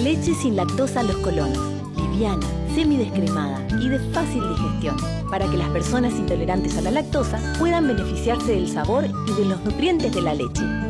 Leche sin lactosa Los Colonos. Liviana, semidescremada y de fácil digestión, para que las personas intolerantes a la lactosa puedan beneficiarse del sabor y de los nutrientes de la leche.